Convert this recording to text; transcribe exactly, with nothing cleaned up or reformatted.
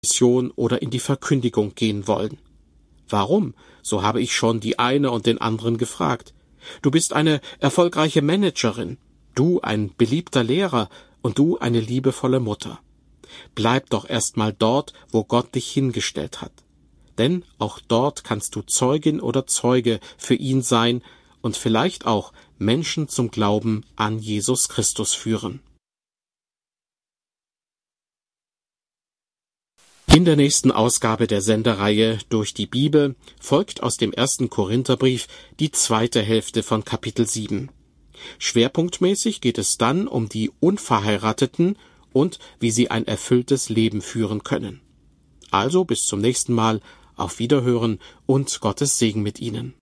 Mission oder in die Verkündigung gehen wollen. Warum? So habe ich schon die eine und den anderen gefragt. Du bist eine erfolgreiche Managerin, du ein beliebter Lehrer und du eine liebevolle Mutter. Bleib doch erst mal dort, wo Gott dich hingestellt hat. Denn auch dort kannst du Zeugin oder Zeuge für ihn sein und vielleicht auch Menschen zum Glauben an Jesus Christus führen. In der nächsten Ausgabe der Sendereihe Durch die Bibel folgt aus dem ersten Korintherbrief die zweite Hälfte von Kapitel sieben. Schwerpunktmäßig geht es dann um die Unverheirateten und wie sie ein erfülltes Leben führen können. Also bis zum nächsten Mal, auf Wiederhören und Gottes Segen mit Ihnen.